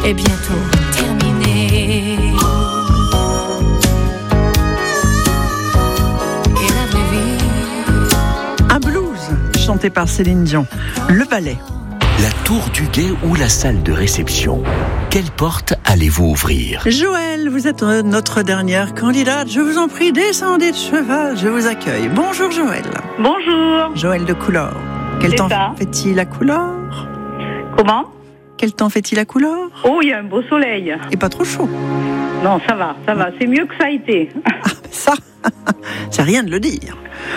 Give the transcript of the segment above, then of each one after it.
est bientôt terminée. Et la vraie vie. Un blues chanté par Céline Dion. Le ballet. La tour du guet ou la salle de réception. Quelle porte allez-vous ouvrir ? Joël, vous êtes notre dernière candidate. Je vous en prie, descendez de cheval, je vous accueille. Bonjour Joël. Bonjour. Joël de Couleur. Quel C'est temps ça. fait-il à Couleur ? Comment ? Quel temps fait-il à Couleur ? Oh, il y a un beau soleil. Et pas trop chaud. Non, ça va. C'est mieux que ça a été. Ça, c'est rien de le dire.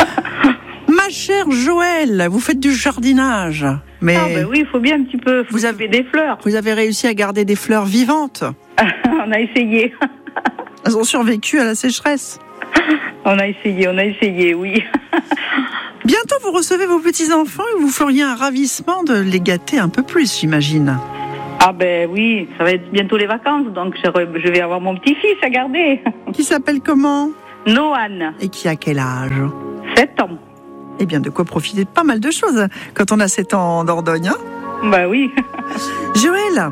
Ma chère Joël, vous faites du jardinage. Mais Ah ben oui, il faut bien un petit peu Vous s'occuper des fleurs. vous avez réussi à garder des fleurs vivantes. On a essayé. Elles ont survécu à la sécheresse. On a essayé, oui. Bientôt, vous recevez vos petits-enfants et vous feriez un ravissement de les gâter un peu plus, j'imagine. Ah ben oui, ça va être bientôt les vacances, donc je vais avoir mon petit-fils à garder. Qui s'appelle comment ? Noan, Et qui a quel âge ? 7 ans. Eh bien, de quoi profiter de pas mal de choses quand on a 7 ans en Dordogne. Hein ? Ben oui. Joël,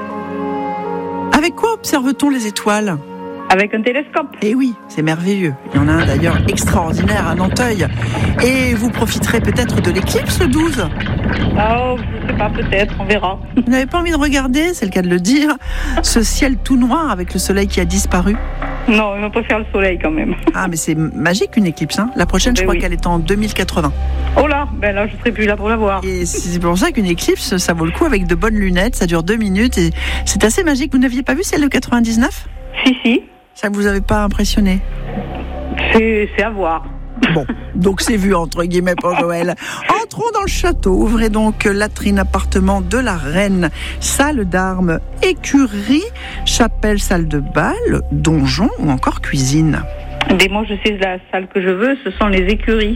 avec quoi observe-t-on les étoiles ? Avec un télescope. Eh oui, c'est merveilleux. Il y en a un d'ailleurs extraordinaire à Nanteuil. Et vous profiterez peut-être de l'éclipse le 12 ? Oh, je sais pas, peut-être, on verra. Vous n'avez pas envie de regarder, c'est le cas de le dire, ce ciel tout noir avec le soleil qui a disparu ? Non, on préfère le soleil quand même. Ah, mais c'est magique une éclipse. Hein. La prochaine, je Eh crois oui. qu'elle est en 2080. Oh là, ben là, je serai plus là pour la voir. Et c'est pour ça qu'une éclipse, ça vaut le coup avec de bonnes lunettes. Ça dure 2 minutes et c'est assez magique. Vous n'aviez pas vu celle de 99 ? Si, Ça ne vous avait pas impressionné ? c'est à voir. Bon, donc c'est vu entre guillemets pour Joël. Entrons dans le château. Ouvrez donc latrine, appartement de la reine, salle d'armes, écurie, chapelle, salle de bal, donjon ou encore cuisine. Mais moi, je sais la salle que je veux, ce sont les écuries.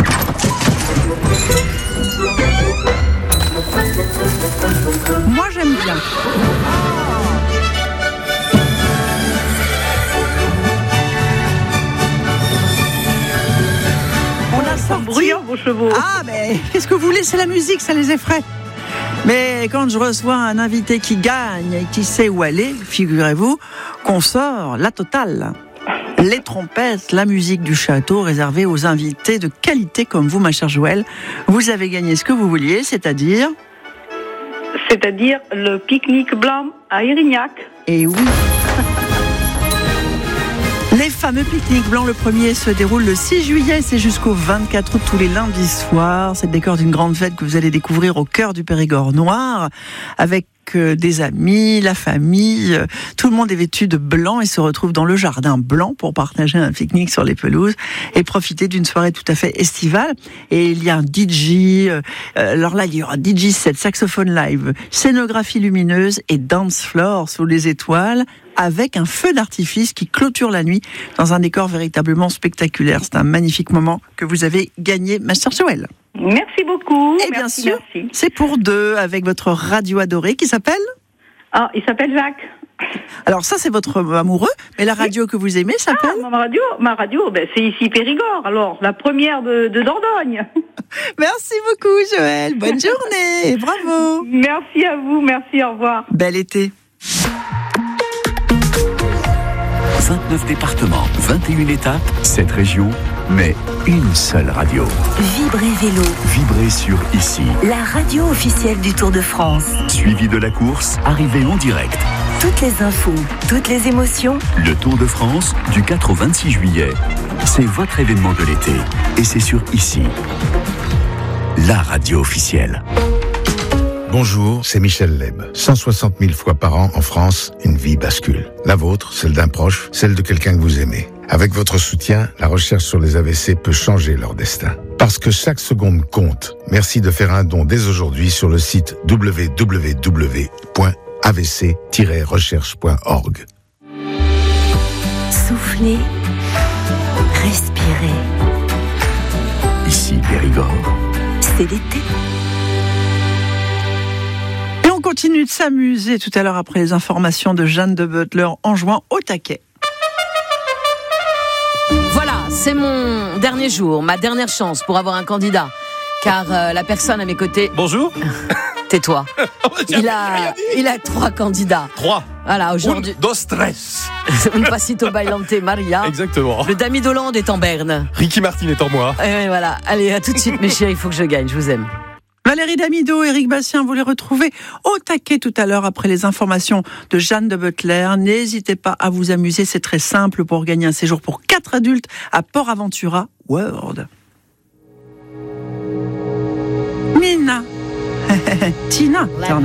Moi j'aime bien. On a sorti... Bruyant, vos chevaux. Ah, mais qu'est-ce que vous voulez, c'est la musique, ça les effraie. Mais quand je reçois un invité qui gagne et qui sait où aller, figurez-vous qu'on sort la totale. Les trompettes, la musique du château réservée aux invités de qualité comme vous, ma chère Joël. Vous avez gagné ce que vous vouliez, c'est-à-dire le pique-nique blanc à Érignac. Et oui. Les fameux pique-niques blancs, le premier se déroule le 6 juillet, c'est jusqu'au 24 août tous les lundis soirs. C'est le décor d'une grande fête que vous allez découvrir au cœur du Périgord noir, avec des amis, la famille. Tout le monde est vêtu de blanc et se retrouve dans le jardin blanc pour partager un pique-nique sur les pelouses et profiter d'une soirée tout à fait estivale. Et il y a un DJ, alors là il y aura DJ set, saxophone live, scénographie lumineuse et dance floor sous les étoiles, avec un feu d'artifice qui clôture la nuit dans un décor véritablement spectaculaire. C'est un magnifique moment que vous avez gagné, ma chère Joël. Merci beaucoup. Et bien Merci, sûr, merci. c'est pour deux avec votre radio adorée qui s'appelle... Ah, il s'appelle Jacques. Alors ça, c'est votre amoureux, mais la radio que vous aimez s'appelle... Ma radio, ben, c'est ici Périgord. Alors, la première de Dordogne. Merci beaucoup, Joël. Bonne journée. Et bravo. Merci à vous. Merci, au revoir. Bel été. 29 départements, 21 étapes, 7 régions, mais une seule radio. Vibrez Vélo, Vibrez sur ici. la radio officielle du Tour de France. Suivi de la course, arrivée en direct. Toutes les infos, toutes les émotions. Le Tour de France, du 4 au 26 juillet. C'est votre événement de l'été. Et c'est sur ici. La radio officielle. Bonjour, c'est Michel Leb. 160 000 fois par an en France, une vie bascule. La vôtre, celle d'un proche, celle de quelqu'un que vous aimez. Avec votre soutien, la recherche sur les AVC peut changer leur destin. Parce que chaque seconde compte, merci de faire un don dès aujourd'hui sur le site www.avc-recherche.org. Soufflez, respirez. Ici Périgord. C'est l'été. Et on continue de s'amuser tout à l'heure après les informations de Jeanne de Butler en jouant au taquet. Voilà, c'est mon dernier jour, ma dernière chance pour avoir un candidat. Car la personne à mes côtés... Bonjour. Tais-toi. Il a 3 candidats. 3. Voilà, aujourd'hui. Dos tres. Un pasito bailante Maria. Exactement. Le Dami d'Hollande est en berne. Ricky Martin est en moi. Et voilà. Allez, à tout de suite, mes chéris, il faut que je gagne. Je vous aime. Valérie Damido, Éric Bastien, vous les retrouvez au taquet tout à l'heure après les informations de Jeanne de Butler. N'hésitez pas à vous amuser, c'est très simple pour gagner un séjour pour 4 adultes à Port Aventura World. Nina, Tina Turner.